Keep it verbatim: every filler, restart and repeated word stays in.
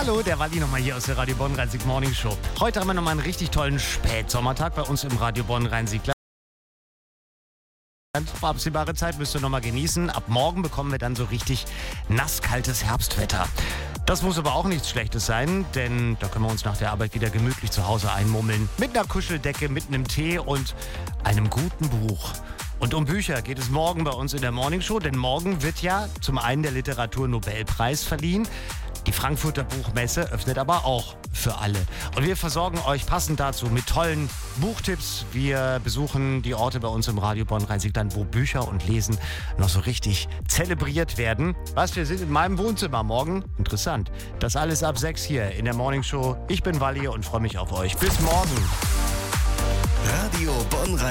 Hallo, der Walli nochmal hier aus der Radio Bonn Rhein-Sieg Morning Show. Heute haben wir nochmal einen richtig tollen Spätsommertag bei uns im Radio Bonn Rhein-Sieg. Auf absehbare Zeit müsst ihr nochmal genießen. Ab morgen bekommen wir dann so richtig nasskaltes Herbstwetter. Das muss aber auch nichts Schlechtes sein, denn da können wir uns nach der Arbeit wieder gemütlich zu Hause einmummeln. Mit einer Kuscheldecke, mit einem Tee und einem guten Buch. Und um Bücher geht es morgen bei uns in der Morning Show, denn morgen wird ja zum einen der Literaturnobelpreis verliehen. Die Frankfurter Buchmesse öffnet aber auch für alle. Und wir versorgen euch passend dazu mit tollen Buchtipps. Wir besuchen die Orte bei uns im Radio Bonn Rhein-Sieg-Land, wo Bücher und Lesen noch so richtig zelebriert werden. Was, wir sind in meinem Wohnzimmer morgen? Interessant. Das alles ab sechs hier in der Morning Show. Ich bin Walli und freue mich auf euch. Bis morgen. Radio Bonn Rhein